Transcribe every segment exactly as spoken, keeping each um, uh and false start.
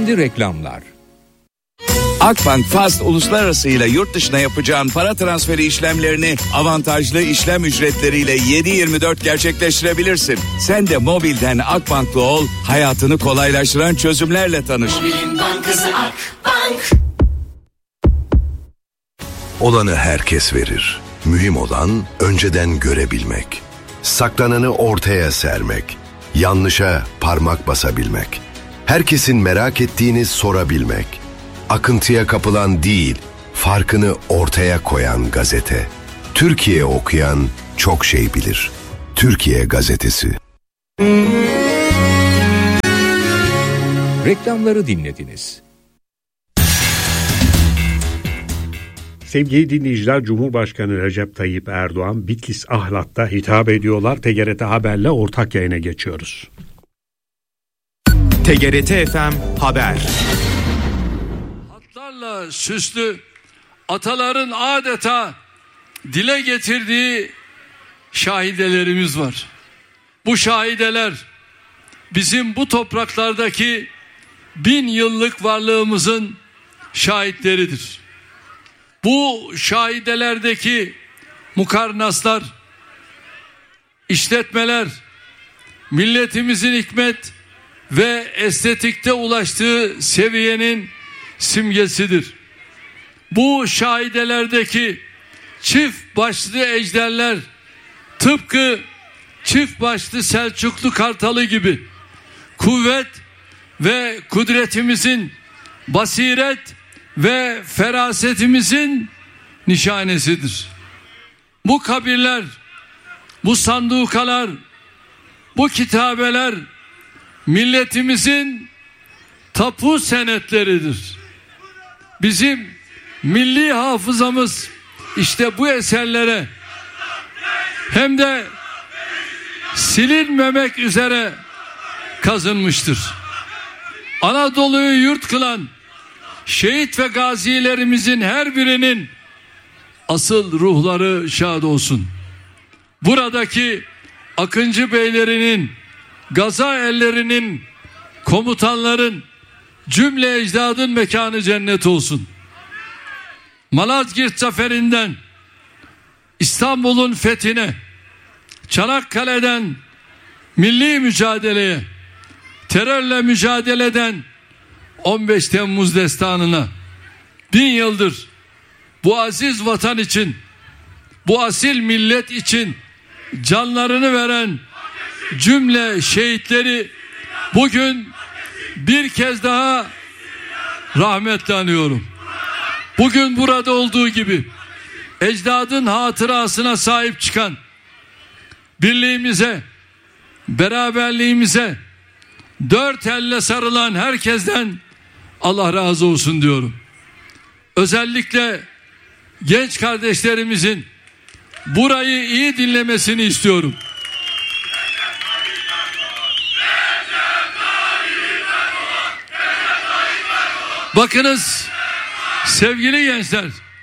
Sesli reklamlar. Akbank Fast Uluslararası ile yurt dışına yapacağın para transferi işlemlerini avantajlı işlem ücretleriyle yedi yirmi dört gerçekleştirebilirsin. Sen de mobilden Akbank'lı ol, hayatını kolaylaştıran çözümlerle tanış. Mobilin bankası Akbank. Olanı herkes verir. Mühim olan önceden görebilmek. Saklananı ortaya sermek. Yanlışa parmak basabilmek. Herkesin merak ettiğini sorabilmek. Akıntıya kapılan değil, farkını ortaya koyan gazete. Türkiye okuyan çok şey bilir. Türkiye Gazetesi. Reklamları dinlediniz. Sevgili dinleyiciler, Cumhurbaşkanı Recep Tayyip Erdoğan Bitlis Ahlat'ta hitap ediyorlar. T G R T Haber'le ortak yayına geçiyoruz. T G R T F M Haber. Hatlarla süslü, ataların adeta dile getirdiği şahidelerimiz var. Bu şahideler bizim bu topraklardaki bin yıllık varlığımızın şahitleridir. Bu şahidelerdeki mukarnaslar, işletmeler, milletimizin hikmet ve estetikte ulaştığı seviyenin simgesidir. Bu şahidelerdeki çift başlı ejderler tıpkı çift başlı Selçuklu Kartalı gibi kuvvet ve kudretimizin, basiret ve ferasetimizin nişanesidir. Bu kabirler, bu sandukalar, bu kitabeler milletimizin tapu senetleridir. Bizim milli hafızamız işte bu eserlere hem de silinmemek üzere kazınmıştır. Anadolu'yu yurt kılan şehit ve gazilerimizin her birinin asıl ruhları şad olsun. Buradaki Akıncı beylerinin, gaza erlerinin, komutanların, cümle ecdadın mekanı cennet olsun. Malazgirt zaferinden İstanbul'un fethine, Çanakkale'den milli mücadeleye, terörle mücadeleden on beş Temmuz destanına, bin yıldır bu aziz vatan için, bu asil millet için canlarını veren cümle şehitleri bugün bir kez daha rahmetle anıyorum. Bugün burada olduğu gibi ecdadın hatırasına sahip çıkan, birliğimize, beraberliğimize dört elle sarılan herkesten Allah razı olsun diyorum. Özellikle genç kardeşlerimizin burayı iyi dinlemesini istiyorum. Bakınız sevgili gençler,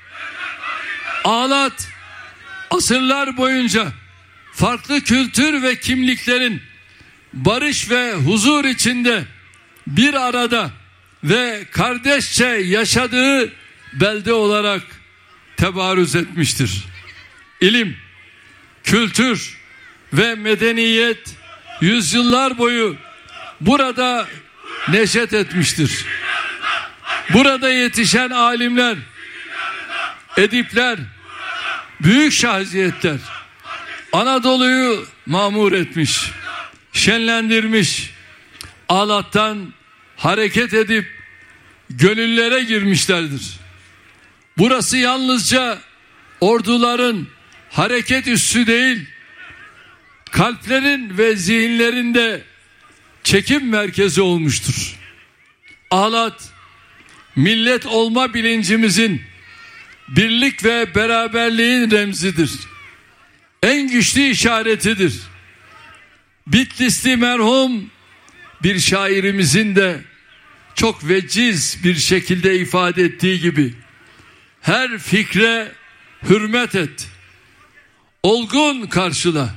Ahlat asırlar boyunca farklı kültür ve kimliklerin barış ve huzur içinde bir arada ve kardeşçe yaşadığı belde olarak tebarüz etmiştir. İlim, kültür ve medeniyet yüzyıllar boyu burada neşet etmiştir. Burada yetişen alimler, edipler, büyük şahsiyetler Anadolu'yu mamur etmiş, şenlendirmiş, Ahlat'tan hareket edip gönüllere girmişlerdir. Burası yalnızca orduların hareket üssü değil, kalplerin ve zihinlerinde çekim merkezi olmuştur. Ahlat, millet olma bilincimizin, birlik ve beraberliğin remzidir. En güçlü işaretidir. Bitlisli merhum bir şairimizin de çok veciz bir şekilde ifade ettiği gibi her fikre hürmet et, olgun karşıla.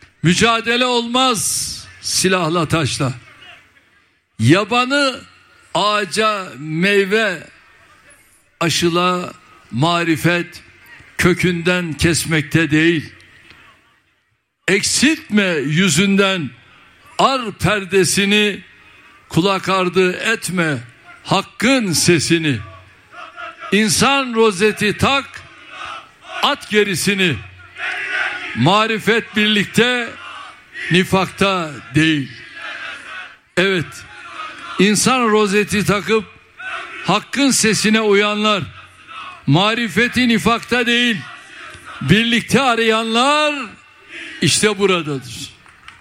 Mücadele olmaz silahla taşla. Yabanı ağaca meyve aşıla marifet kökünden kesmekte değil. Eksiltme yüzünden ar perdesini, kulak ardı etme hakkın sesini. İnsan rozeti tak, at gerisini. Marifet birlikte, nifakta değil. Evet, insan rozeti takıp hakkın sesine uyanlar, marifeti nifakta değil, birlikte arayanlar işte buradadır.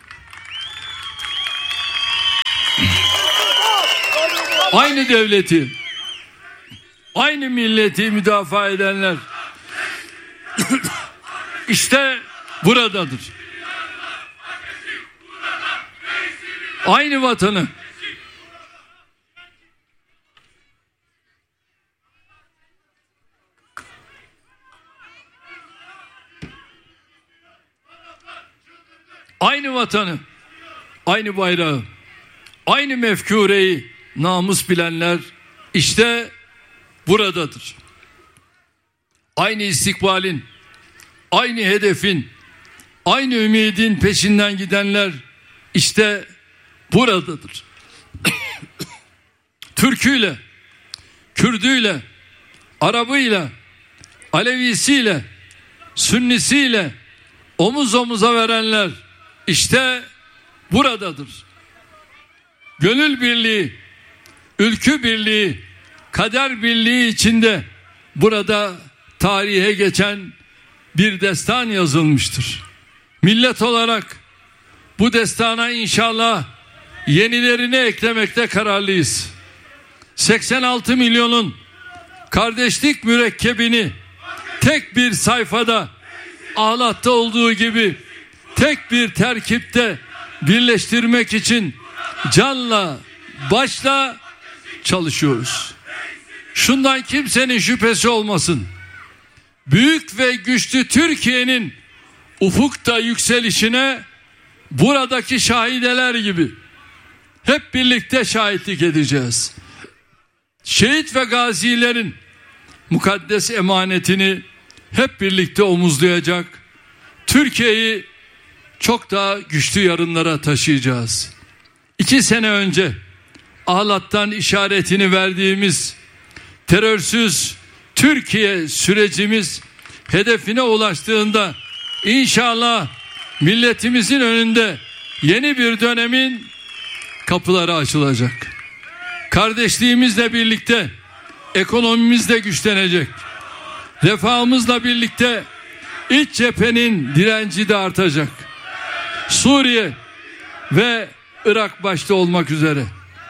Aynı devleti, aynı milleti müdafaa edenler işte buradadır. Aynı vatanı, aynı vatanı, aynı bayrağı, aynı mefkureyi namus bilenler işte buradadır. Aynı istikbalin, aynı hedefin, aynı ümidin peşinden gidenler işte buradadır. Türküyle, Kürdüyle, Arabıyla, Alevisiyle, Sünnisiyle omuz omuza verenler işte buradadır. Gönül birliği, ülkü birliği, kader birliği içinde burada tarihe geçen bir destan yazılmıştır. Millet olarak bu destana inşallah yenilerini eklemekte kararlıyız. seksen altı milyonun kardeşlik mürekkebini tek bir sayfada Ahlat'ta olduğu gibi tek bir terkipte birleştirmek için canla başla çalışıyoruz. Şundan kimsenin şüphesi olmasın. Büyük ve güçlü Türkiye'nin ufukta yükselişine buradaki şahideler gibi hep birlikte şahitlik edeceğiz. Şehit ve gazilerin mukaddes emanetini hep birlikte omuzlayacak, Türkiye'yi çok daha güçlü yarınlara taşıyacağız. İki sene önce Ahlat'tan işaretini verdiğimiz terörsüz Türkiye sürecimiz hedefine ulaştığında inşallah milletimizin önünde yeni bir dönemin kapıları açılacak. Kardeşliğimizle birlikte ekonomimiz de güçlenecek. Refahımızla birlikte iç cephenin direnci de artacak. Suriye ve Irak başta olmak üzere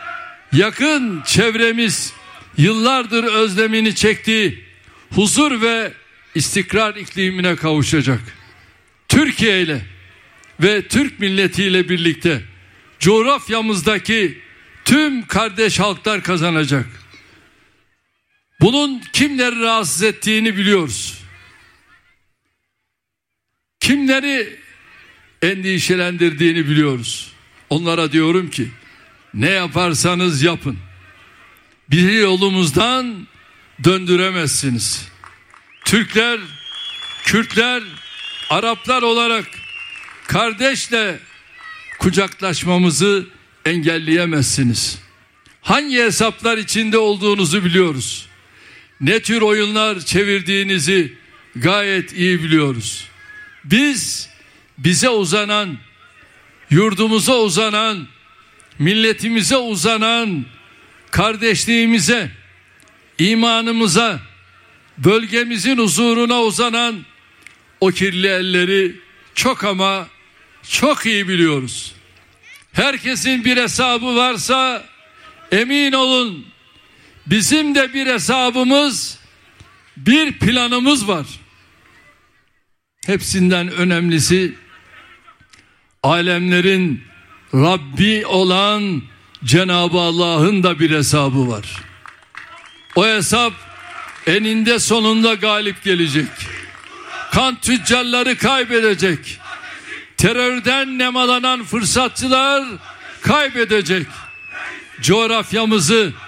yakın çevremiz yıllardır özlemini çektiği huzur ve istikrar iklimine kavuşacak. Türkiye ile ve Türk milletiyle birlikte coğrafyamızdaki tüm kardeş halklar kazanacak. Bunun kimleri rahatsız ettiğini biliyoruz. Kimleri endişelendirdiğini biliyoruz. Onlara diyorum ki ne yaparsanız yapın, bizi yolumuzdan döndüremezsiniz. Türkler, Kürtler, Araplar olarak kardeşle kucaklaşmamızı engelleyemezsiniz. Hangi hesaplar içinde olduğunuzu biliyoruz. Ne tür oyunlar çevirdiğinizi gayet iyi biliyoruz. Biz bize uzanan, yurdumuza uzanan, milletimize uzanan, kardeşliğimize, imanımıza, bölgemizin huzuruna uzanan o kirli elleri çok ama çok iyi biliyoruz. Herkesin bir hesabı varsa emin olun bizim de bir hesabımız, bir planımız var. Hepsinden önemlisi alemlerin Rabbi olan Cenab-ı Allah'ın da bir hesabı var. O hesap eninde sonunda galip gelecek. Kan tüccarları kaybedecek. Terörden nemalanan fırsatçılar kaybedecek. Coğrafyamızı,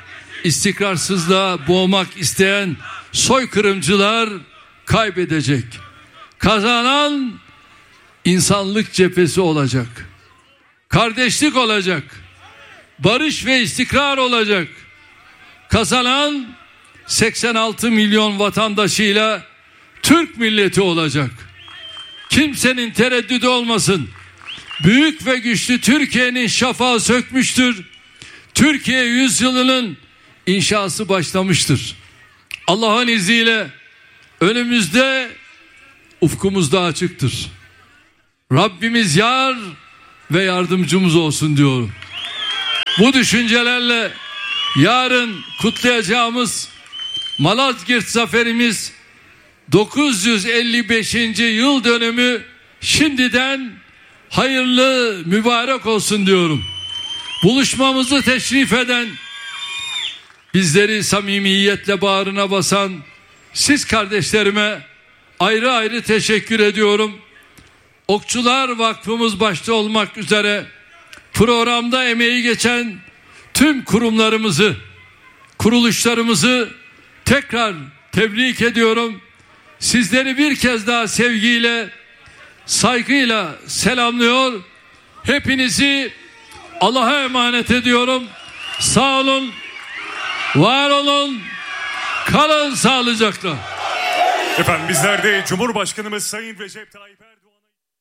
istikrarsızlığa boğmak isteyen soykırımcılar kaybedecek. Kazanan insanlık cephesi olacak. Kardeşlik olacak. Barış ve istikrar olacak. Kazanan seksen altı milyon vatandaşıyla Türk milleti olacak. Kimsenin tereddüdü olmasın. Büyük ve güçlü Türkiye'nin şafağı sökmüştür. Türkiye yüzyılının inşası başlamıştır. Allah'ın izniyle önümüzde, ufkumuzda açıktır. Rabbimiz yar ve yardımcımız olsun diyorum. Bu düşüncelerle yarın kutlayacağımız Malazgirt zaferimiz dokuz yüz elli beşinci yıl dönümü şimdiden hayırlı, mübarek olsun diyorum. Buluşmamızı teşrif eden, bizleri samimiyetle bağrına basan siz kardeşlerime ayrı ayrı teşekkür ediyorum. Okçular Vakfımız başta olmak üzere programda emeği geçen tüm kurumlarımızı, kuruluşlarımızı tekrar tebrik ediyorum. Sizleri bir kez daha sevgiyle, saygıyla selamlıyor. Hepinizi Allah'a emanet ediyorum. Sağ olun, var olun, kalın sağlıcakla. Efendim bizler de Cumhurbaşkanımız Sayın Recep Tayyip Erdoğan'a...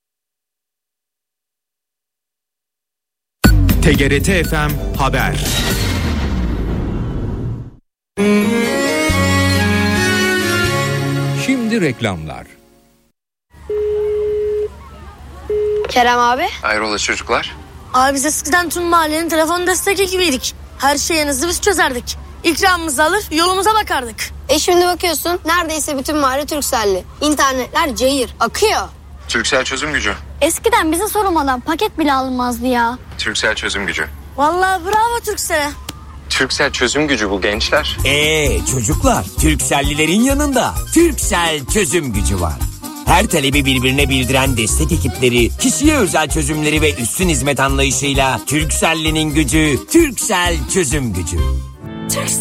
T G R T F M Haber. Şimdi reklamlar. Kerem abi. Hayrola çocuklar? Abi biz eskiden tüm mahallenin telefon destek ekibiydik. Her şeyinizi biz çözerdik. İkramımızı alır yolumuza bakardık. E şimdi bakıyorsun neredeyse bütün mahalle Turkcell'li. İnternetler cayır akıyor. Turkcell çözüm gücü. Eskiden bize sorulmadan paket bile alınmazdı ya. Turkcell çözüm gücü. Vallahi bravo Turkcell'e. Turkcell çözüm gücü bu gençler. Eee çocuklar, Turkcell'lilerin yanında Turkcell çözüm gücü var. Her talebi birbirine bildiren destek ekipleri, kişiye özel çözümleri ve üstün hizmet anlayışıyla Turkcell'linin gücü, Turkcell çözüm gücü. Turkcell.